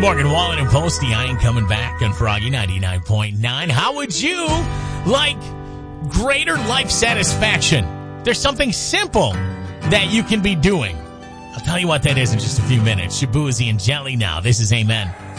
Morgan Wallen and Posty. I ain't coming back on Froggy 99.9. How would you like greater life satisfaction? There's something simple that you can be doing. I'll tell you what that is in just a few minutes. Shabuzi and Jelly now. This is Amen.